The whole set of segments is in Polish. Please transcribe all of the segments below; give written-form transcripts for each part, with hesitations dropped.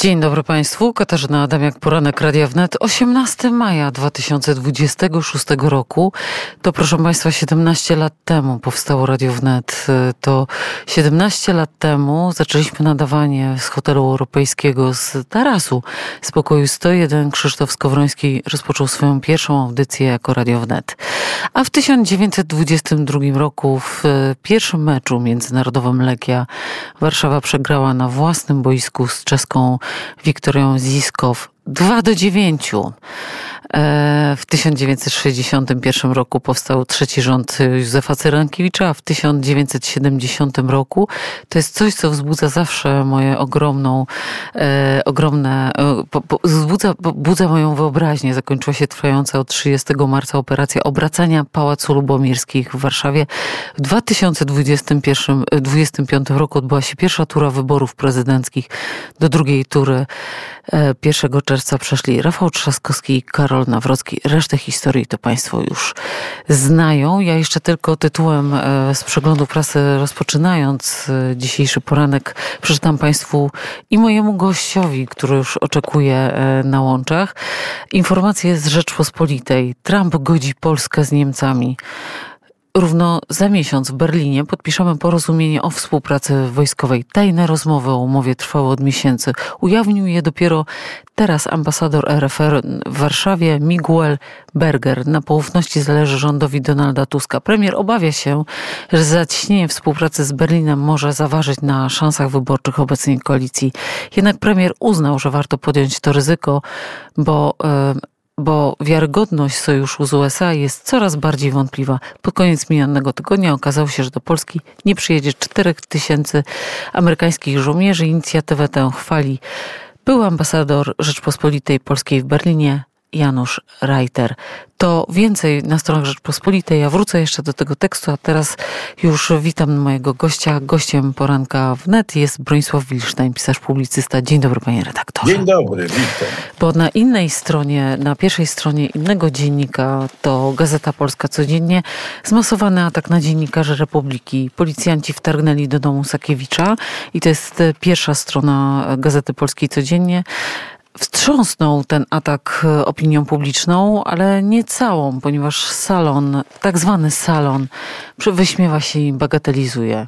Dzień dobry Państwu, Katarzyna Adamiak, poranek Radia Wnet, 18 maja 2026 roku. To proszę Państwa 17 lat temu powstało Radio Wnet. To 17 lat temu zaczęliśmy nadawanie z hotelu europejskiego z tarasu z pokoju 101. Krzysztof Skowroński rozpoczął swoją pierwszą audycję jako Radio Wnet. A w 1922 roku w pierwszym meczu międzynarodowym Legia Warszawa przegrała na własnym boisku z czeską Wiktorią Ziskow 2-9. W 1961 roku powstał trzeci rząd Józefa Cyrankiewicza, a w 1970 roku to jest coś, co wzbudza zawsze moje budza moją wyobraźnię. Zakończyła się trwająca od 30 marca operacja obracania Pałacu Lubomirskich w Warszawie. W 2025 roku odbyła się pierwsza tura wyborów prezydenckich. Do drugiej tury 1 czerwca przeszli Rafał Trzaskowski i Karol Nawrocki. Resztę historii to Państwo już znają. Ja jeszcze tylko tytułem z przeglądu prasy rozpoczynając dzisiejszy poranek przeczytam Państwu i mojemu gościowi, który już oczekuje na łączach. Informacje z Rzeczpospolitej. Trump godzi Polskę z Niemcami. Równo za miesiąc w Berlinie podpiszemy porozumienie o współpracy wojskowej. Tajne rozmowy o umowie trwały od miesięcy. Ujawnił je dopiero teraz ambasador RFR w Warszawie Miguel Berger. Na poufności zależy rządowi Donalda Tuska. Premier obawia się, że zacieśnienie współpracy z Berlinem może zaważyć na szansach wyborczych obecnej koalicji. Jednak premier uznał, że warto podjąć to ryzyko, bo wiarygodność sojuszu z USA jest coraz bardziej wątpliwa. Pod koniec minionego tygodnia okazało się, że do Polski nie przyjedzie 4000 amerykańskich żołnierzy. Inicjatywę tę chwali były ambasador Rzeczpospolitej Polskiej w Berlinie Janusz Reiter. To więcej na stronach Rzeczpospolitej. Ja wrócę jeszcze do tego tekstu, a teraz już witam mojego gościa. Gościem poranka Wnet jest Bronisław Wilsztajn, pisarz, publicysta. Dzień dobry, panie redaktorze. Dzień dobry, witam. Bo na innej stronie, na pierwszej stronie innego dziennika, to Gazeta Polska Codziennie, zmasowany atak na dziennikarzy Republiki. Policjanci wtargnęli do domu Sakiewicza i to jest pierwsza strona Gazety Polskiej Codziennie. Wstrząsnął ten atak opinią publiczną, ale nie całą, ponieważ salon, tak zwany salon, wyśmiewa się i bagatelizuje.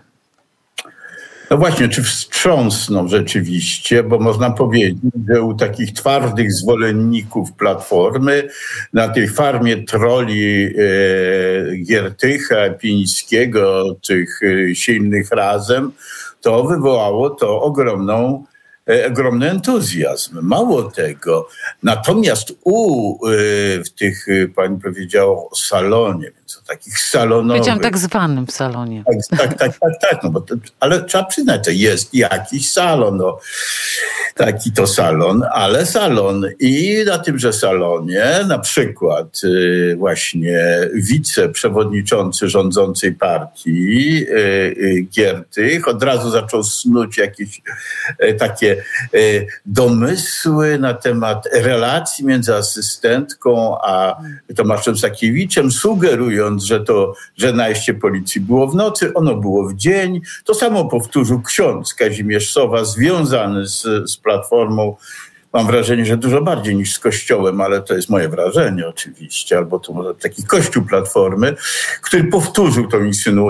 No właśnie, czy wstrząsną rzeczywiście, bo można powiedzieć, że u takich twardych zwolenników Platformy, na tej farmie troli Giertycha, Pińskiego, tych silnych razem, to wywołało to ogromny entuzjazm. Mało tego. Natomiast w tych, pani powiedziała o salonie, więc o takich salonowych... Powiedziałam tak zwanym salonie. Tak. No ale trzeba przyznać, że jest jakiś salon. No, taki to salon, ale salon. I na tymże salonie na przykład właśnie wiceprzewodniczący rządzącej partii Giertych od razu zaczął snuć jakieś takie domysły na temat relacji między asystentką a Tomaszem Sakiewiczem, sugerując, że najście policji było w nocy, ono było w dzień. To samo powtórzył ksiądz Kazimierz Sowa, związany z Platformą. Mam wrażenie, że dużo bardziej niż z Kościołem, ale to jest moje wrażenie oczywiście, albo to może taki Kościół Platformy, który powtórzył tą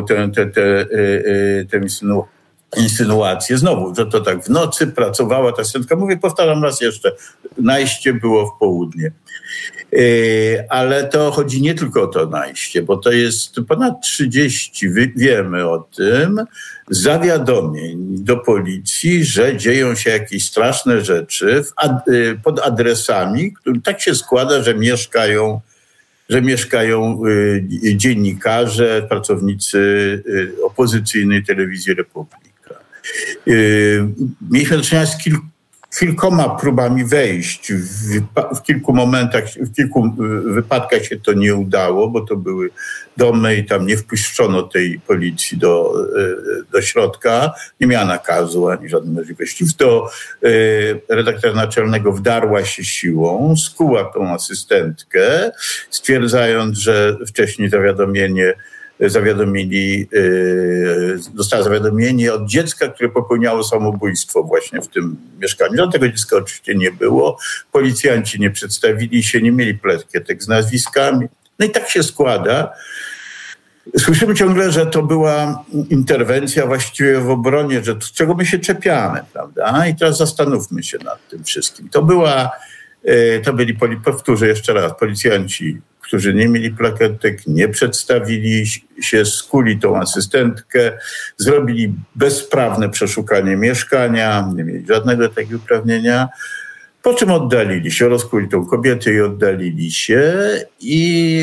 insynuację. Znowu, że to tak w nocy pracowała ta asystentka. Powtarzam raz jeszcze, najście było w południe. Ale to chodzi nie tylko o to najście, bo to jest ponad 30, wiemy o tym, zawiadomień do policji, że dzieją się jakieś straszne rzeczy pod adresami, które tak się składa, że mieszkają dziennikarze, pracownicy opozycyjnej telewizji Republika. Mieliśmy do czynienia z kilkoma próbami wejść. W kilku momentach, w kilku wypadkach się to nie udało, bo to były domy i tam nie wpuszczono tej policji do środka. Nie miała nakazu ani żadnej możliwości. W to redaktor naczelnego wdarła się siłą, skuła tą asystentkę, stwierdzając, że wcześniej zawiadomienie dostała zawiadomienie od dziecka, które popełniało samobójstwo właśnie w tym mieszkaniu. Żadnego dziecka oczywiście nie było. Policjanci nie przedstawili się, nie mieli plakietek z nazwiskami. No i tak się składa. Słyszymy ciągle, że to była interwencja właściwie w obronie, że z czego my się czepiamy, prawda? I teraz zastanówmy się nad tym wszystkim. Powtórzę jeszcze raz, policjanci, którzy nie mieli plakietek, nie przedstawili się, skuli tą asystentkę, zrobili bezprawne przeszukanie mieszkania, nie mieli żadnego takiego uprawnienia, po czym oddalili się, rozkuli tą kobietę i oddalili się i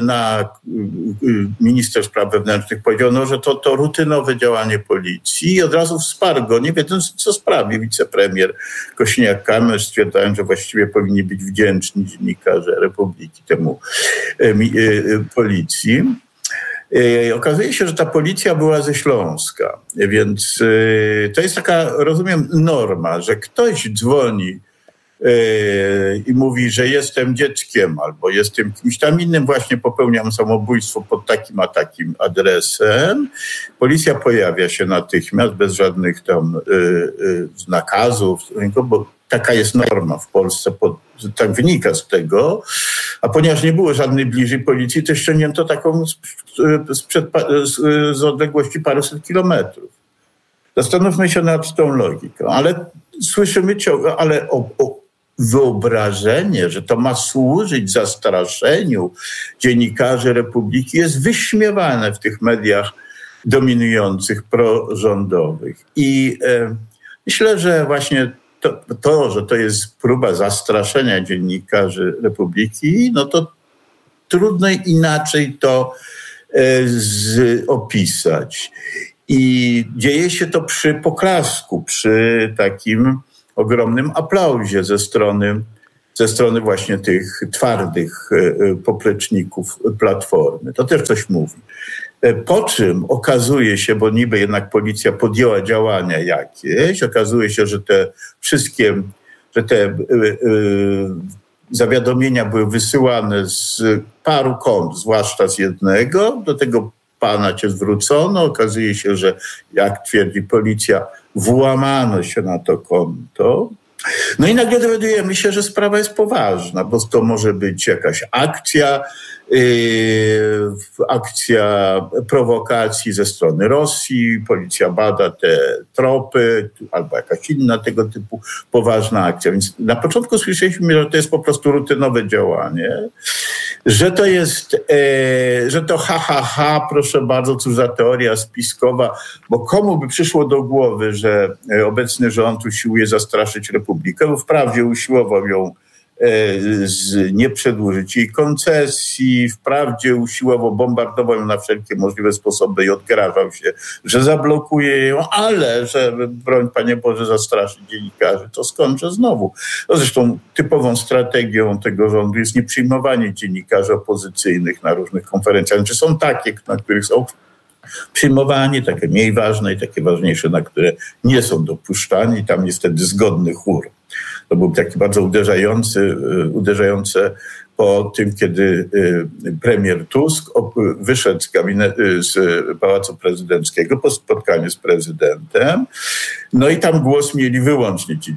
minister spraw wewnętrznych powiedział, że to rutynowe działanie policji i od razu wsparł go, nie wiedząc co sprawi, wicepremier Kosiniak-Kamysz, stwierdzając, że właściwie powinni być wdzięczni dziennikarze Republiki temu policji. Okazuje się, że ta policja była ze Śląska, więc to jest taka, rozumiem, norma, że ktoś dzwoni i mówi, że jestem dzieckiem albo jestem kimś tam innym, właśnie popełniam samobójstwo pod takim a takim adresem. Policja pojawia się natychmiast, bez żadnych tam nakazów, bo taka jest norma w Polsce, tak wynika z tego. A ponieważ nie było żadnej bliżej policji, to ściągnięto taką z odległości paruset kilometrów. Zastanówmy się nad tą logiką, ale słyszymy ciągle, wyobrażenie, że to ma służyć zastraszeniu dziennikarzy Republiki, jest wyśmiewane w tych mediach dominujących prorządowych. I myślę, że właśnie że to jest próba zastraszenia dziennikarzy Republiki, no to trudno inaczej to opisać. I dzieje się to przy poklasku, przy takim ogromnym aplauzie ze strony właśnie tych twardych popleczników Platformy. To też coś mówi. Po czym okazuje się, bo niby jednak policja podjęła działania jakieś, okazuje się, że te zawiadomienia były wysyłane z paru kont, zwłaszcza z jednego. Do tego pana cię zwrócono. Okazuje się, że jak twierdzi policja, włamano się na to konto. No i nagle dowiadujemy się, że sprawa jest poważna, bo to może być jakaś akcja prowokacji ze strony Rosji, policja bada te tropy, albo jakaś inna tego typu poważna akcja. Więc na początku słyszeliśmy, że to jest po prostu rutynowe działanie, że to jest, proszę bardzo, cóż za teoria spiskowa, bo komu by przyszło do głowy, że obecny rząd usiłuje zastraszyć Republikę, bo wprawdzie usiłował ją nie przedłużyć jej koncesji, wprawdzie usiłowo bombardował ją na wszelkie możliwe sposoby i odgrażał się, że zablokuje ją, ale że, broń Panie Boże, zastraszyć dziennikarzy, to skończę znowu. No zresztą typową strategią tego rządu jest nieprzyjmowanie dziennikarzy opozycyjnych na różnych konferencjach. Znaczy są takie, na których są przyjmowani, takie mniej ważne i takie ważniejsze, na które nie są dopuszczani. Tam jest wtedy zgodny chór. To był taki bardzo uderzające po tym, kiedy premier Tusk wyszedł z Pałacu Prezydenckiego po spotkaniu z prezydentem. No i tam głos mieli wyłącznie ci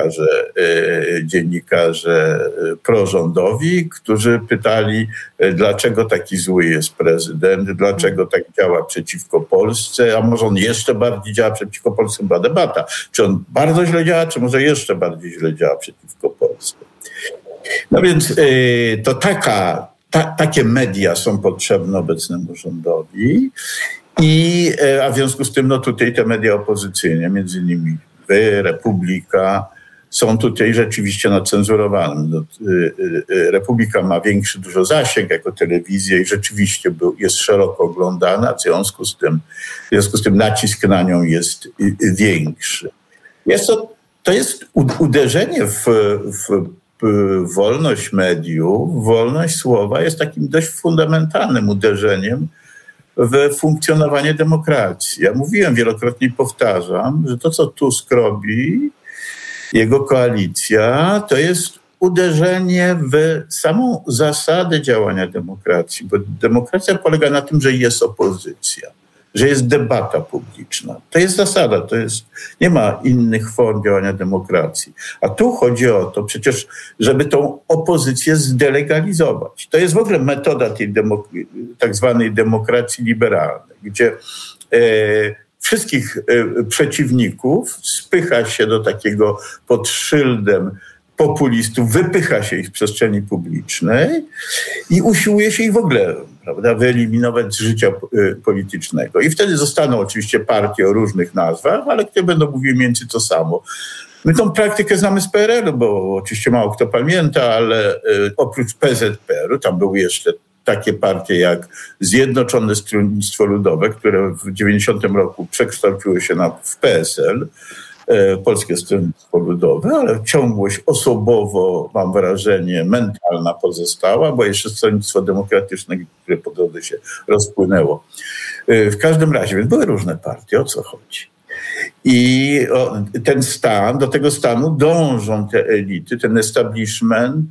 dziennikarze prorządowi, którzy pytali, dlaczego taki zły jest prezydent, dlaczego tak działa przeciwko Polsce, a może on jeszcze bardziej działa przeciwko Polsce. Była debata, czy on bardzo źle działa, czy może jeszcze bardziej źle działa przeciwko Polsce. No więc to takie media są potrzebne obecnemu rządowi, a w związku z tym tutaj te media opozycyjne, między innymi Republika, są tutaj rzeczywiście cenzurowane. Republika ma większy dużo zasięg jako telewizja i rzeczywiście jest szeroko oglądana, w związku z tym nacisk na nią jest większy. To jest uderzenie w wolność mediów, wolność słowa jest takim dość fundamentalnym uderzeniem w funkcjonowanie demokracji. Ja mówiłem wielokrotnie i powtarzam, że to, co Tusk robi, jego koalicja, to jest uderzenie w samą zasadę działania demokracji, bo demokracja polega na tym, że jest opozycja, że jest debata publiczna. To jest zasada, nie ma innych form działania demokracji. A tu chodzi o to przecież, żeby tą opozycję zdelegalizować. To jest w ogóle metoda tej tak zwanej demokracji liberalnej, gdzie wszystkich przeciwników spycha się do takiego pod szyldem populistów, wypycha się ich z przestrzeni publicznej i usiłuje się ich w ogóle, prawda, wyeliminować z życia politycznego. I wtedy zostaną oczywiście partie o różnych nazwach, ale które będą mówiły mniej więcej to samo. My tą praktykę znamy z PRL-u, bo oczywiście mało kto pamięta, ale oprócz PZPR-u, tam były jeszcze takie partie jak Zjednoczone Stronnictwo Ludowe, które w 90 roku przekształciło się w PSL, Polskie Stronnictwo Ludowe, ale ciągłość osobowo, mam wrażenie, mentalna pozostała, bo jeszcze Stronnictwo Demokratyczne, które po drodze się rozpłynęło. W każdym razie, więc były różne partie, o co chodzi. I do tego stanu dążą te elity, ten establishment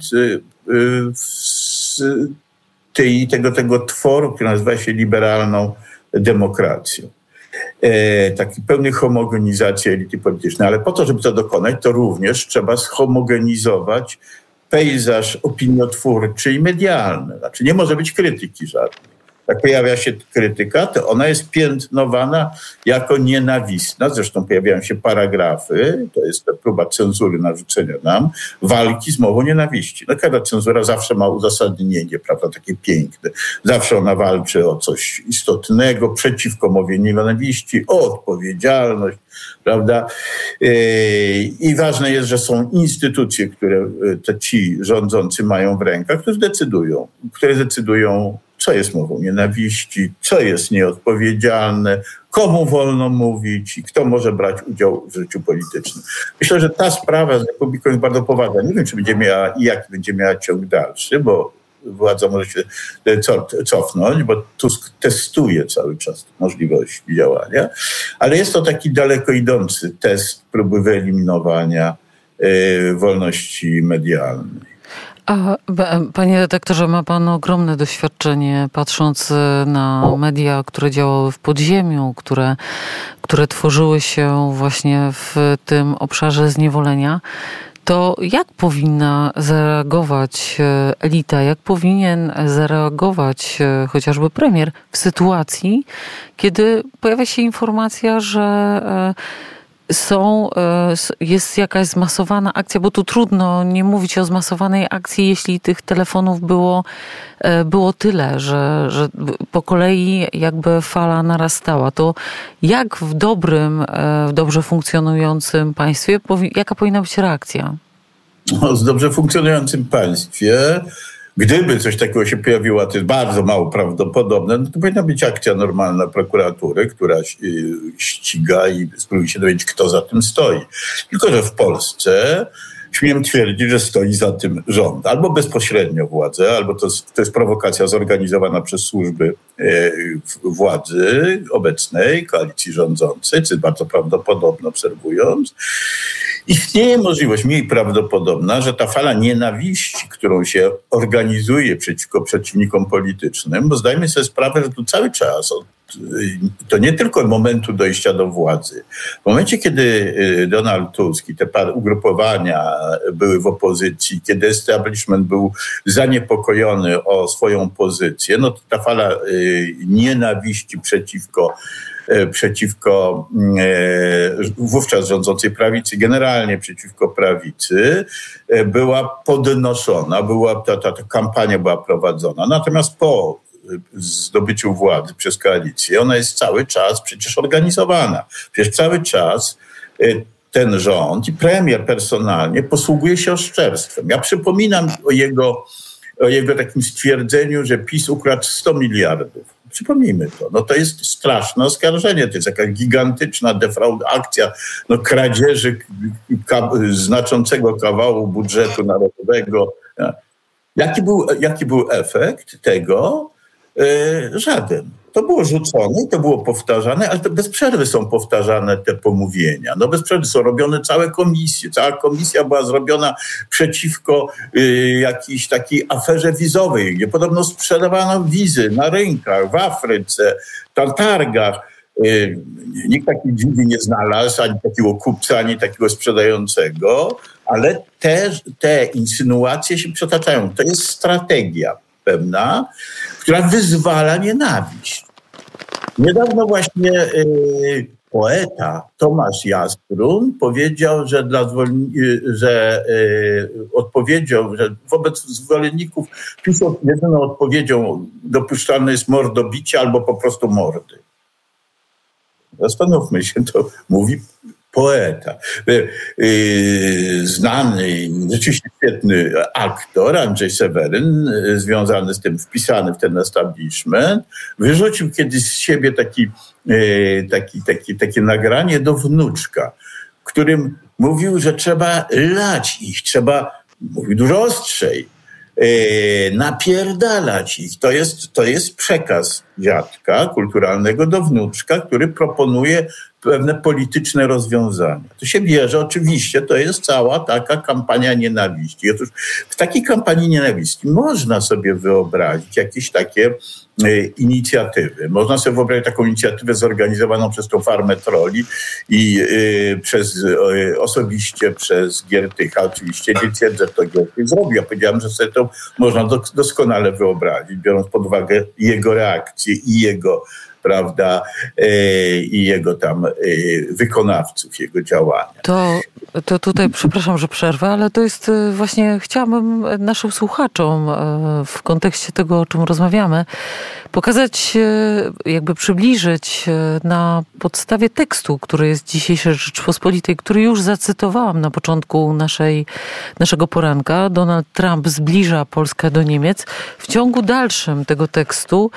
tego tworu, który nazywa się liberalną demokracją. Takiej pełnej homogenizacji elity politycznej. Ale po to, żeby to dokonać, to również trzeba zhomogenizować pejzaż opiniotwórczy i medialny. Znaczy nie może być krytyki żadnej. Jak pojawia się krytyka, to ona jest piętnowana jako nienawistna. Zresztą pojawiają się paragrafy, to jest ta próba cenzury narzucenia nam, walki z mową nienawiści. No każda cenzura zawsze ma uzasadnienie, prawda, takie piękne. Zawsze ona walczy o coś istotnego, przeciwko mowie nienawiści, o odpowiedzialność, prawda. I ważne jest, że są instytucje, które ci rządzący mają w rękach, które decydują, co jest mową nienawiści, co jest nieodpowiedzialne, komu wolno mówić i kto może brać udział w życiu politycznym. Myślę, że ta sprawa z Republiką jest bardzo poważna. Nie wiem, czy będzie miała i jaki będzie miała ciąg dalszy, bo władza może się cofnąć, bo Tusk testuje cały czas możliwość działania, ale jest to taki daleko idący test próby wyeliminowania wolności medialnej. A panie redaktorze, ma pan ogromne doświadczenie, patrząc na media, które działały w podziemiu, które tworzyły się właśnie w tym obszarze zniewolenia. To jak powinna zareagować elita, jak powinien zareagować chociażby premier w sytuacji, kiedy pojawia się informacja, że jest jakaś zmasowana akcja, bo tu trudno nie mówić o zmasowanej akcji, jeśli tych telefonów było tyle, że po kolei jakby fala narastała. To jak w dobrze funkcjonującym państwie, jaka powinna być reakcja? W dobrze funkcjonującym państwie, gdyby coś takiego się pojawiło, to jest bardzo mało prawdopodobne, no to powinna być akcja normalna prokuratury, która ściga i spróbuje się dowiedzieć, kto za tym stoi. Tylko że w Polsce śmiem twierdzić, że stoi za tym rząd. Albo bezpośrednio władze, albo to jest prowokacja zorganizowana przez służby władzy obecnej, koalicji rządzącej, co jest bardzo prawdopodobne obserwując. Istnieje możliwość, mniej prawdopodobna, że ta fala nienawiści, którą się organizuje przeciwko przeciwnikom politycznym, bo zdajmy sobie sprawę, że tu cały czas, to nie tylko od momentu dojścia do władzy. W momencie, kiedy Donald Tusk i te ugrupowania były w opozycji, kiedy establishment był zaniepokojony o swoją pozycję, no to ta fala nienawiści przeciwko wówczas rządzącej prawicy, generalnie przeciwko prawicy, była podnoszona, ta kampania była prowadzona. Natomiast po zdobyciu władzy przez koalicję, ona jest cały czas przecież organizowana. Przecież cały czas ten rząd i premier personalnie posługuje się oszczerstwem. Ja przypominam o jego takim stwierdzeniu, że PiS ukradł 100 miliardów. Przypomnijmy to. No to jest straszne oskarżenie. To jest jakaś gigantyczna akcja kradzieży znaczącego kawału budżetu narodowego. Jaki był efekt tego? Żaden. to było rzucone i to było powtarzane, ale to bez przerwy są powtarzane te pomówienia. No bez przerwy są robione całe komisje. Cała komisja była zrobiona przeciwko jakiejś takiej aferze wizowej, gdzie podobno sprzedawano wizy na rynkach, w Afryce, na targach. Nikt takiej drzwi nie znalazł, ani takiego kupca, ani takiego sprzedającego, ale te insynuacje się przetaczają. To jest strategia pewna, która wyzwala nienawiść. Niedawno właśnie poeta Tomasz Jastrun powiedział, że odpowiedzią, że wobec zwolenników PiS-u jedyną odpowiedzią dopuszczalne jest mordobicie albo po prostu mordy. Zastanówmy się, to mówi poeta. Znany, rzeczywiście świetny aktor Andrzej Seweryn, związany z tym, wpisany w ten establishment, wyrzucił kiedyś z siebie takie nagranie do wnuczka, w którym mówił, że trzeba lać ich, mówił dużo ostrzej, napierdalać ich. To jest przekaz dziadka kulturalnego do wnuczka, który proponuje pewne polityczne rozwiązania. To się bierze, oczywiście, to jest cała taka kampania nienawiści. Otóż w takiej kampanii nienawiści można sobie wyobrazić jakieś takie inicjatywy. Można sobie wyobrazić taką inicjatywę zorganizowaną przez tą Farmę Trolli i osobiście przez Giertycha. Oczywiście nie twierdzę, że to Giertych zrobił. Ja powiedziałem, że sobie to można doskonale wyobrazić, biorąc pod uwagę jego reakcję i jego, prawda, i jego tam wykonawców, jego działania. To tutaj, przepraszam, że przerwę, ale to jest właśnie, chciałabym naszym słuchaczom w kontekście tego, o czym rozmawiamy, pokazać, jakby przybliżyć na podstawie tekstu, który jest w dzisiejszej Rzeczpospolitej, który już zacytowałam na początku naszego poranka. Donald Trump zbliża Polskę do Niemiec. W ciągu dalszym tego tekstu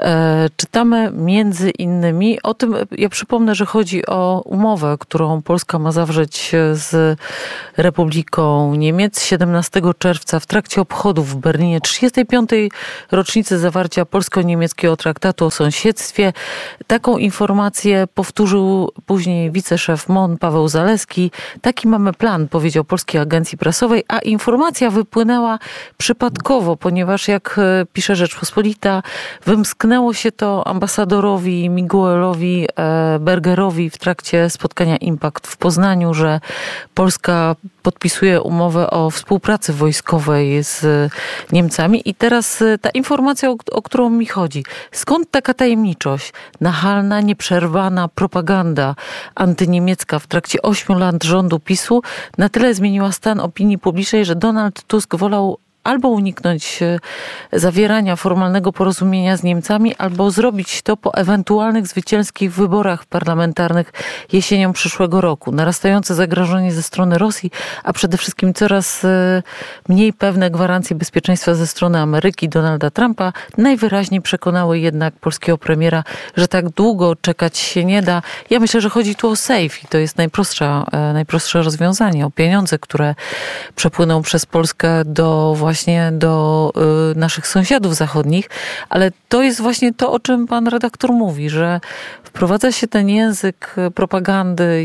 czytamy między innymi o tym, ja przypomnę, że chodzi o umowę, którą Polska ma zawrzeć z Republiką Niemiec 17 czerwca w trakcie obchodów w Berlinie 35. rocznicy zawarcia polsko-niemieckiego traktatu o sąsiedztwie. Taką informację powtórzył później wiceszef MON Paweł Zaleski. Taki mamy plan, powiedział Polskiej Agencji Prasowej, a informacja wypłynęła przypadkowo, ponieważ jak pisze Rzeczpospolita, wymsknęło się to ambasadorowi Miguelowi Bergerowi w trakcie spotkania Impact w Poznaniu, że Polska podpisuje umowę o współpracy wojskowej z Niemcami. I teraz ta informacja, o którą mi chodzi. Skąd taka tajemniczość? Nachalna, nieprzerwana propaganda antyniemiecka w trakcie 8 lat rządu PiS-u na tyle zmieniła stan opinii publicznej, że Donald Tusk wolał albo uniknąć zawierania formalnego porozumienia z Niemcami, albo zrobić to po ewentualnych zwycięskich wyborach parlamentarnych jesienią przyszłego roku. Narastające zagrożenie ze strony Rosji, a przede wszystkim coraz mniej pewne gwarancje bezpieczeństwa ze strony Ameryki Donalda Trumpa najwyraźniej przekonały jednak polskiego premiera, że tak długo czekać się nie da. Ja myślę, że chodzi tu o safe i to jest najprostsze rozwiązanie, o pieniądze, które przepłyną przez Polskę właśnie do naszych sąsiadów zachodnich, ale to jest właśnie to, o czym pan redaktor mówi, że wprowadza się ten język propagandy i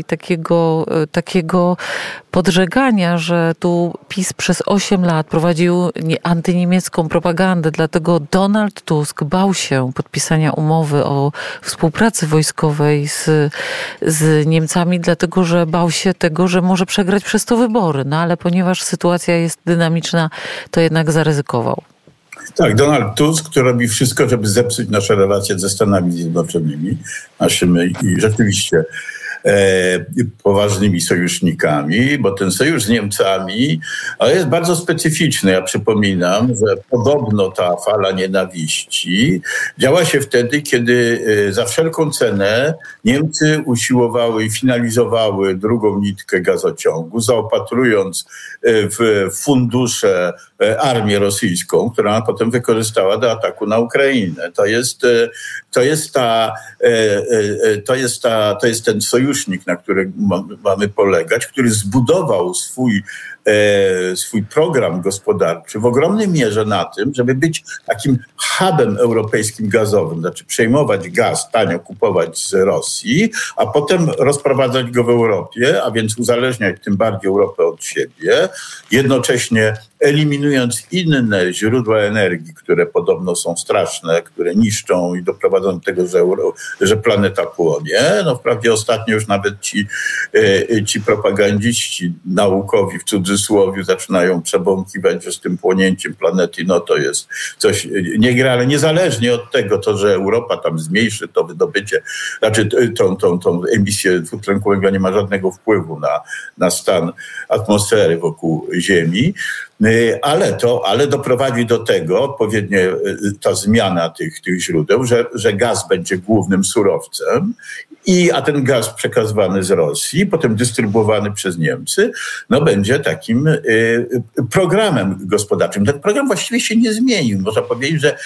takiego podżegania, że tu PiS przez 8 lat prowadził antyniemiecką propagandę, dlatego Donald Tusk bał się podpisania umowy o współpracy wojskowej z Niemcami, dlatego że bał się tego, że może przegrać przez to wybory. No ale ponieważ sytuacja jest dynamiczna, to jednak zaryzykował. Tak, Donald Tusk, który robi wszystko, żeby zepsuć nasze relacje ze Stanami Zjednoczonymi, naszymi i rzeczywiście poważnymi sojusznikami, bo ten sojusz z Niemcami jest bardzo specyficzny. Ja przypominam, że podobno ta fala nienawiści działa się wtedy, kiedy za wszelką cenę Niemcy usiłowały i finalizowały drugą nitkę gazociągu, zaopatrując w fundusze armię rosyjską, która ona potem wykorzystała do ataku na Ukrainę. To jest ten sojusz sojusznik, na którym mamy polegać, który zbudował swój program gospodarczy w ogromnej mierze na tym, żeby być takim hubem europejskim gazowym, znaczy przejmować gaz, tanio kupować z Rosji, a potem rozprowadzać go w Europie, a więc uzależniać tym bardziej Europę od siebie, jednocześnie eliminując inne źródła energii, które podobno są straszne, które niszczą i doprowadzą do tego, że planeta płonie. No wprawdzie ostatnio już nawet ci propagandziści naukowi w cudzysłowie zaczynają przebąkiwać, że z tym płonięciem planety, no to jest coś, nie gra, ale niezależnie od tego, to, że Europa tam zmniejszy to wydobycie, znaczy tą emisję dwutlenku węgla nie ma żadnego wpływu na stan atmosfery wokół Ziemi. Ale doprowadzi do tego odpowiednie ta zmiana tych źródeł, że gaz będzie głównym surowcem, a ten gaz przekazywany z Rosji, potem dystrybuowany przez Niemcy, no będzie takim programem gospodarczym. Ten program właściwie się nie zmienił. Można powiedzieć, że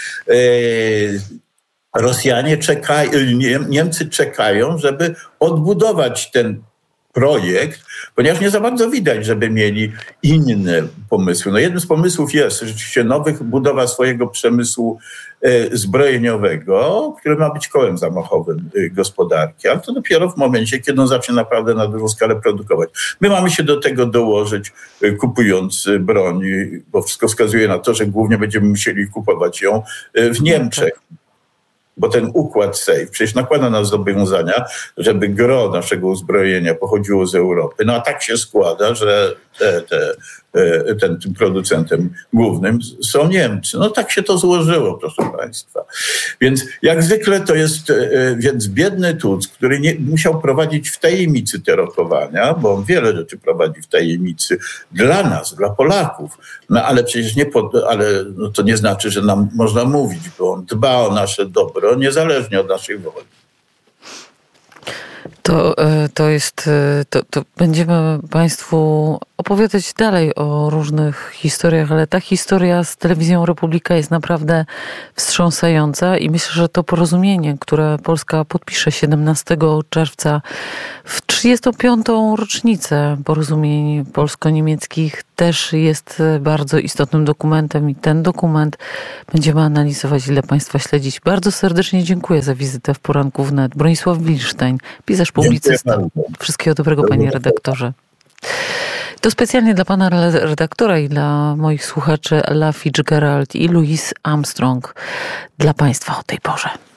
Rosjanie Niemcy czekają, żeby odbudować ten projekt, ponieważ nie za bardzo widać, żeby mieli inne pomysły. No jednym z pomysłów jest rzeczywiście budowa swojego przemysłu zbrojeniowego, który ma być kołem zamachowym gospodarki, ale to dopiero w momencie, kiedy on zacznie naprawdę na dużą skalę produkować. My mamy się do tego dołożyć, kupując broń, bo wszystko wskazuje na to, że głównie będziemy musieli kupować ją w Niemczech. Bo ten układ SAFE przecież nakłada nas zobowiązania, żeby gro naszego uzbrojenia pochodziło z Europy. No a tak się składa, że tym producentem głównym są Niemcy. No tak się to złożyło, proszę państwa. Więc jak zwykle to jest więc biedny Tusk, który nie musiał prowadzić w tajemnicy te rokowania, bo on wiele rzeczy prowadzi w tajemnicy dla nas, dla Polaków. No ale przecież to nie znaczy, że nam można mówić, bo on dba o nasze dobro niezależnie od naszej woli. To będziemy Państwu opowiadać dalej o różnych historiach, ale ta historia z Telewizją Republika jest naprawdę wstrząsająca i myślę, że to porozumienie, które Polska podpisze 17 czerwca w 35. rocznicę porozumień polsko-niemieckich też jest bardzo istotnym dokumentem i ten dokument będziemy analizować i dla Państwa śledzić. Bardzo serdecznie dziękuję za wizytę w Poranku Wnet. Bronisław Bilsztajn, pisarz, publicysta. Wszystkiego dobrego, panie redaktorze. To specjalnie dla pana redaktora i dla moich słuchaczy Ella Fitzgerald i Louis Armstrong. Dla Państwa o tej porze.